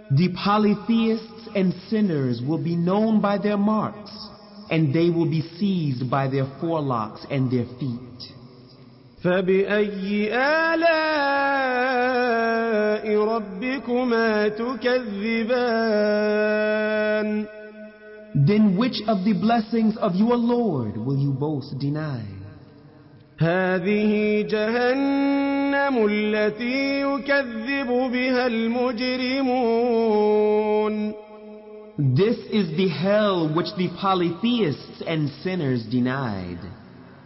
The polytheists and sinners will be known by their marks, and they will be seized by their forelocks and their feet. فبأي آلاء ربكما تكذبان Then which of the blessings of your Lord will you both deny? هذه جهنم التي يكذب بها المجرمون This is the hell which the polytheists and sinners denied.